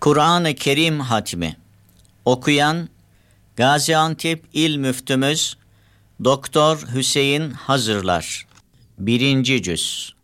Kur'an-ı Kerim hatmi. Okuyan Gaziantep İl Müftümüz Doktor Hüseyin Hazırlar. 1. Cüz.